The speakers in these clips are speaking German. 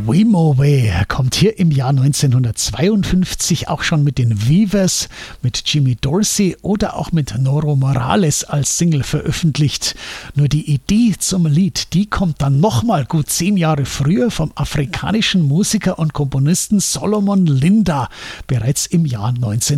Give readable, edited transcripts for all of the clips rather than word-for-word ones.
Wimoweh kommt hier im Jahr 1952 auch schon mit den Weavers, mit Jimmy Dorsey oder auch mit Noro Morales als Single veröffentlicht. Nur die Idee zum Lied, die kommt dann nochmal gut 10 Jahre früher vom afrikanischen Musiker und Komponisten Solomon Linda, bereits im Jahr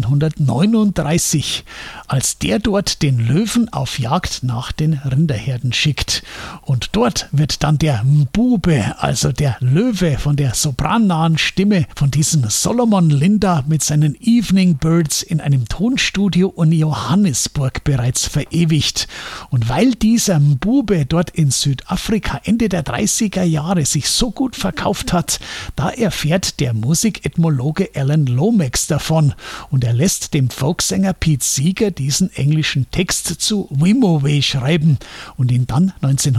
1939, als der dort den Löwen auf Jagd nach den Rinderherden schickt. Und dort wird dann der Mbube, also der Löwe von der soprannahen Stimme von diesem Solomon Linda mit seinen Evening Birds in einem Tonstudio in Johannesburg bereits verewigt. Und weil dieser Mbube dort in Südafrika Ende der 30er Jahre sich so gut verkauft hat, da erfährt der Musikethnologe Alan Lomax davon und er lässt dem Folksänger Pete Seeger diesen englischen Text zu Wimoweh schreiben und ihn dann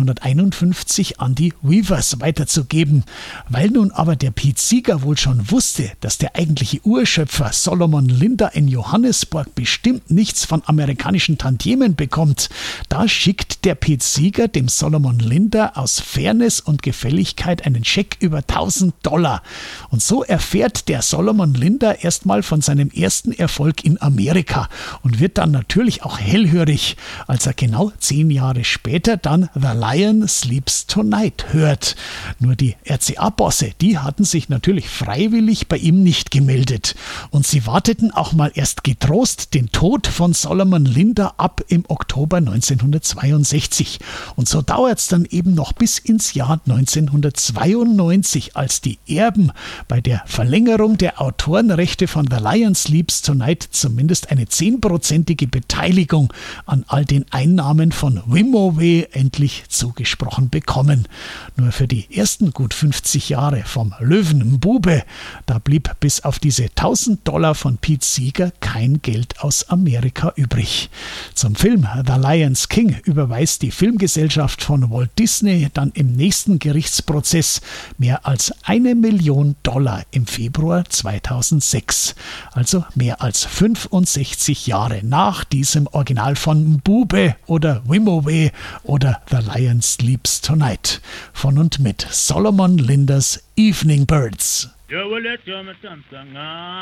1951 an die Weavers weiterzugeben. Weil nun aber der Pete Seeger wohl schon wusste, dass der eigentliche Urschöpfer Solomon Linda in Johannesburg bestimmt nichts von amerikanischen Tantiemen bekommt, da schickt der Pete Seeger dem Solomon Linda aus Fairness und Gefälligkeit einen Scheck über $1000. Und so erfährt der Solomon Linda erstmal von seinem ersten Erfolg in Amerika und wird dann natürlich auch hellhörig, als er genau 10 Jahre später dann The Lion Sleeps Tonight hört. Nur die RCA-Bosse, die hatten sich natürlich freiwillig bei ihm nicht gemeldet. Und sie warteten auch mal erst getrost den Tod von Solomon Linda ab im Oktober 1962. Und so dauert es dann eben noch bis ins Jahr 1992, als die Erben bei der Verlängerung der Autorenrechte von The Lion Sleeps Tonight zumindest eine 10%ige Beteiligung an all den Einnahmen von Wimoweh endlich zugesprochen bekommen. Nur für die ersten gut 50 Jahre vom Löwen Mbube, da blieb bis auf diese $1000 von Pete Seeger kein Geld aus Amerika übrig. Zum Film The Lion's King überweist die Filmgesellschaft von Walt Disney dann im nächsten Gerichtsprozess mehr als $1 Million im Februar 2006. Also mehr als 65 Jahre nach diesem Original von Mbube oder Wimoweh oder The Lion Sleeps Tonight. Von und mit Solomon Lindas Evening Birds.